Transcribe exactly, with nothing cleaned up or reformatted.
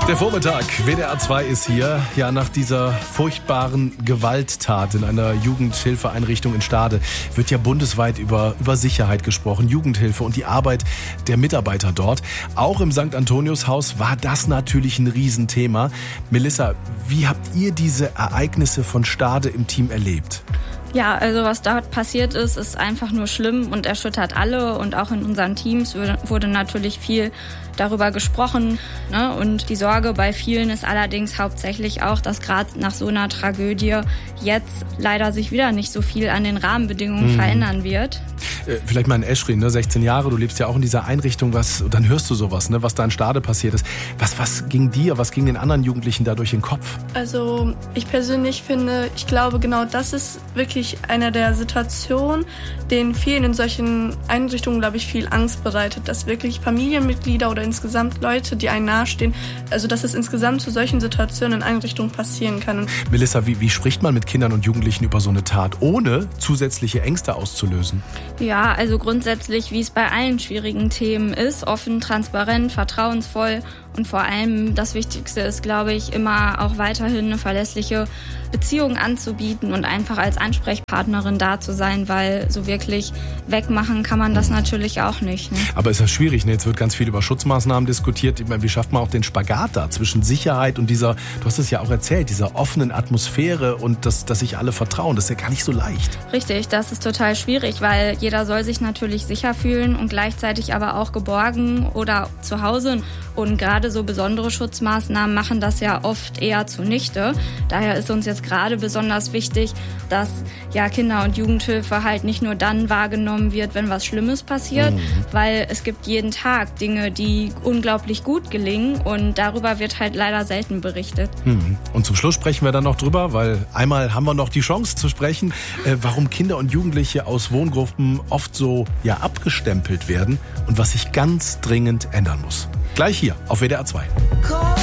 Der Vormittag, W D R zwei ist hier. Ja, nach dieser furchtbaren Gewalttat in einer Jugendhilfeeinrichtung in Stade wird ja bundesweit über, über Sicherheit gesprochen, Jugendhilfe und die Arbeit der Mitarbeiter dort. Auch im Sankt Antonius-Haus war das natürlich ein Riesenthema. Melissa, wie habt ihr diese Ereignisse von Stade im Team erlebt? Ja, also was dort passiert ist, ist einfach nur schlimm und erschüttert alle. Und auch in unseren Teams wurde natürlich viel darüber gesprochen. Ne? Und die Sorge bei vielen ist allerdings hauptsächlich auch, dass gerade nach so einer Tragödie jetzt leider sich wieder nicht so viel an den Rahmenbedingungen mhm. verändern wird. Äh, vielleicht mal in Eschrin, ne? sechzehn Jahre, du lebst ja auch in dieser Einrichtung, was, dann hörst du sowas, ne? was da in Stade passiert ist. Was, was ging dir, was ging den anderen Jugendlichen da durch den Kopf? Also ich persönlich finde, ich glaube genau das ist wirklich eine der Situationen, denen vielen in solchen Einrichtungen, glaube ich, viel Angst bereitet, dass wirklich Familienmitglieder oder insgesamt Leute, die einem nahestehen, also dass es insgesamt zu solchen Situationen in Einrichtungen passieren kann. Melissa, wie, wie spricht man mit Kindern und Jugendlichen über so eine Tat, ohne zusätzliche Ängste auszulösen? Ja, also grundsätzlich, wie es bei allen schwierigen Themen ist, offen, transparent, vertrauensvoll und vor allem das Wichtigste ist, glaube ich, immer auch weiterhin eine verlässliche Beziehung anzubieten und einfach als Ansprechpartnerin da zu sein, weil so wirklich wegmachen kann man das natürlich auch nicht. Ne? Aber ist das schwierig, ne? Jetzt wird ganz viel über Schutzmaßnahmen diskutiert. Ich meine, wie schafft man auch den Spagat da zwischen Sicherheit und dieser, du hast es ja auch erzählt, dieser offenen Atmosphäre und das, dass sich alle vertrauen. Das ist ja gar nicht so leicht. Richtig, das ist total schwierig, weil jeder soll sich natürlich sicher fühlen und gleichzeitig aber auch geborgen oder zu Hause. Und gerade so besondere Schutzmaßnahmen machen das ja oft eher zunichte. Daher ist uns jetzt gerade besonders wichtig, dass ja Kinder- und Jugendhilfe halt nicht nur dann wahrgenommen wird, wenn was Schlimmes passiert, mhm. weil es gibt jeden Tag Dinge, die unglaublich gut gelingen und darüber wird halt leider selten berichtet. Mhm. Und zum Schluss sprechen wir dann noch drüber, weil einmal haben wir noch die Chance zu sprechen, äh, warum Kinder und Jugendliche aus Wohngruppen oft so ja abgestempelt werden und was sich ganz dringend ändern muss. Gleich hier auf W D R zwei.